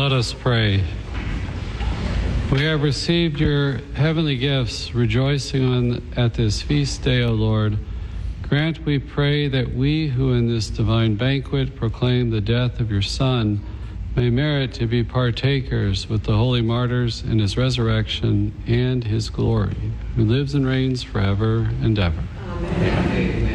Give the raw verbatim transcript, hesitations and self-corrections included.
Let us pray. We have received your heavenly gifts, rejoicing on at this feast day, O Lord. Grant, we pray, that we who in this divine banquet proclaim the death of your Son may merit to be partakers with the holy martyrs in his resurrection and his glory, who lives and reigns forever and ever. Amen.